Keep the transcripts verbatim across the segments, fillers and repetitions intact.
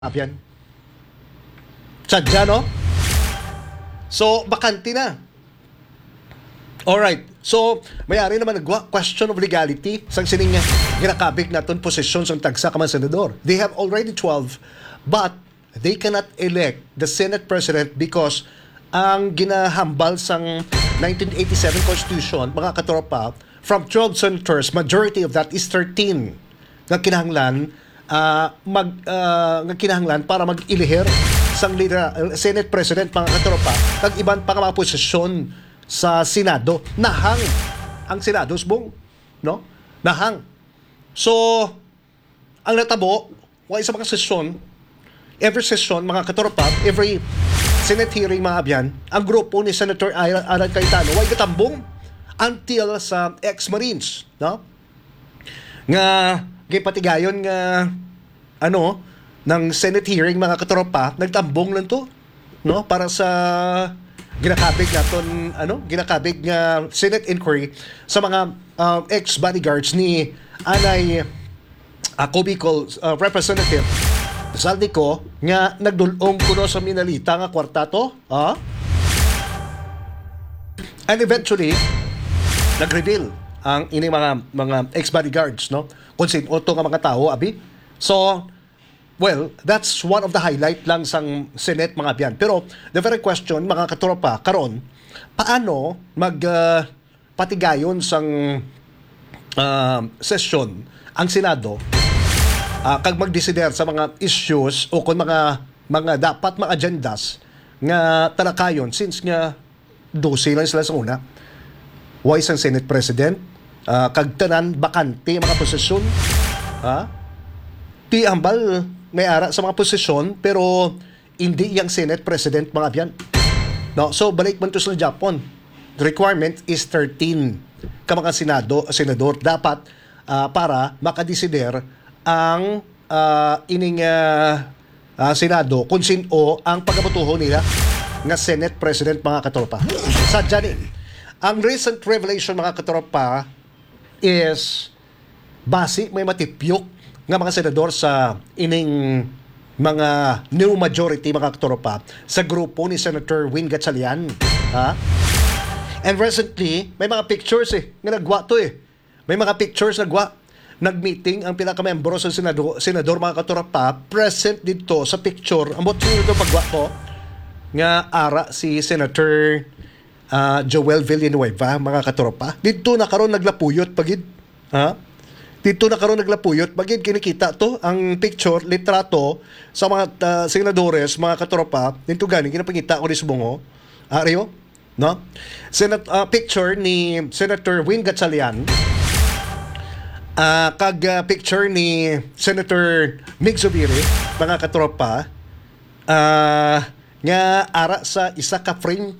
Yan. Sadya, no? So, bakante na. Alright. So, mayari naman nagwa question of legality sang sining nga ginakabik naton posisyon sang tagsa ka man senador. They have already twelve, but they cannot elect the Senate President because ang ginahambal sang nineteen eighty-seven Constitution, mga katropa, from twelve senators, majority of that is thirteen nga kinahanglan uh, mag uh, nga kinahanglan para mag-ilihir sang leader, uh, Senate President, mga katropa, kag iban pa nga mga posisyon sa Senado. Nahang ang Senado, subong, no? Nahang. So, ang natabo, wala sa mga sesyon, every session, mga katropa, every Senate hearing, mga abyan, ang grupo ni Senator Alan Cayetano, wala katambong until sa ex-Marines, no? Nga, gipatigayon nga, ano, ng Senate hearing, mga katropa, nagtambong lang to, no? Para sa ginakabig naton, ano, ginakabig nga Senate inquiry sa mga uh, ex-bodyguards ni Anay uh, Cobicol uh, Representative Saldico nga nagdulong kuno sa minalita nga kwartato, ah? And eventually nag-reveal ang ini mga mga ex-bodyguards, no? Kung sino to nga mga tao, abi. So, well, that's one of the highlight lang sang Senate, mga biyan. Pero the very question, mga katropa, karon, paano mag uh, patigayon sang uh, session ang Senado uh, kag magdesider sa mga issues o kung mga mga dapat mga agendas nga talakayon, since nga dose lang sila sa una. Why sang Senate President, uh, kag tanan bakante mga posisyon, ha? Ti ambal may ara sa mga posisyon pero hindi yang Senate President, mga biyan. No, so balik man to sa Japan. The requirement is thirteen ka mga senado, senador dapat uh, para makadesider ang uh, ining uh, uh, Senado kung sino ang pagabutuho nila nga Senate President, mga katropa. Sadya ni ang recent revelation, mga katropa, is basi may matipyok nga mga senador sa ining mga new majority, mga katropa, sa grupo ni Senator Win Gatchalian, ha? And recently may mga pictures eh nga nagwa to eh may mga pictures nagwa nagmeeting ang pinakamembro sa senador, senador mga katropa, present dito sa picture. Ambot sino ito pagwa to nga ara si Senator uh, Joel Villanueva, mga katropa. Dito na karon naglapuyot pagid, ha? Dito na karon naglapuyot pagid kinikita to ang picture, litrato sa mga uh, senadores, mga katropa. Dito gani ginapangita ko ni subongo, Ario, no? Senat uh, picture ni Senator Win Gatchalian, uh, kag uh, picture ni Senator Mig Zubiri, mga katropa, uh, nga ara sa isa ka frame.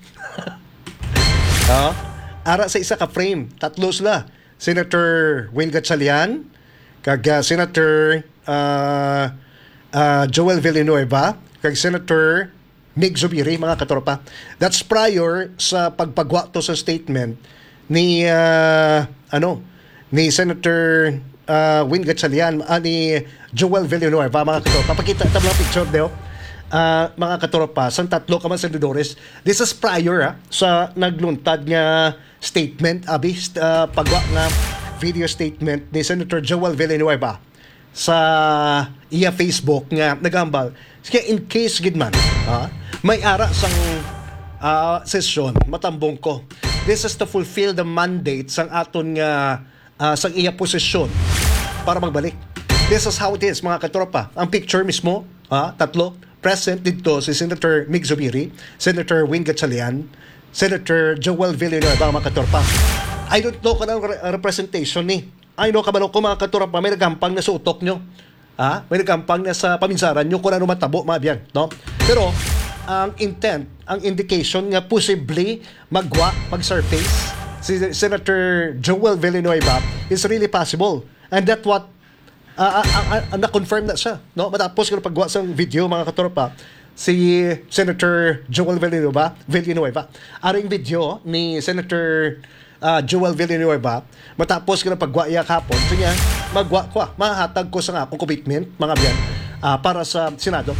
uh, ara sa isa ka frame, tatlo sila. Senator Win Gatchalian, kag uh, Senator uh, uh, Joel Villanueva, kag Senator Mig Zubiri, mga katropa. That's prior sa pagpagwa to sa statement ni uh, ano ni Senator uh, Win Gatchalian, uh, ni Joel Villanueva, mga katropa. Pakita ito mga picture daw, uh, mga katropa, sa tatlo ka man senadores. This is prior ha, sa nagluntad nga statement, abi, uh, pagwa nga video statement ni Senator Joel Villanueva sa iya Facebook nga nagambal. Kaya in case gidman, uh, may ara sang uh, session, matambong ko. This is to fulfill the mandate sang aton nga uh, sang iya posisyon para magbalik. This is how it is, mga katropa. Ang picture mismo, uh, tatlo, present dito si Senator Mig Zubiri, Senator Win Gatchalian, Senator Joel Villanueva, mga katropa. I don't know kung anong re- representation ni. I know kabalo ko, mga katropa, may nagampang na sa utok nyo. Ha? May nagampang na sa paminsaran nyo kung ano matabo, mga biyan. No? Pero, ang intent, ang indication nga possibly magwa, mag-surface si Senator Joel Villanueva is really possible. And that what uh, uh, uh, uh, na-confirm na siya. No? Matapos kung pagwa sa video, mga katropa, si Senator Joel Villanueva, Villanueva. Aring video ni Senator uh, Joel Villanueva, matapos ko na pagwaiyak hapon, so niya, magwa ko, mahatag ko sa akong commitment, mga biyan, ah, para sa Senado.